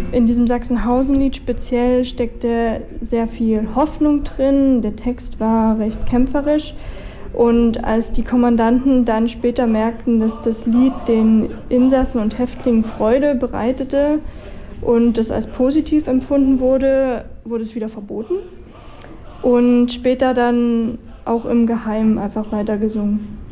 In diesem Sachsenhausen-Lied speziell steckte sehr viel Hoffnung drin. Der Text war recht kämpferisch. Und als die Kommandanten dann später merkten, dass das Lied den Insassen und Häftlingen Freude bereitete und das als positiv empfunden wurde, wurde es wieder verboten. Und später dann auch im Geheimen einfach weiter gesungen.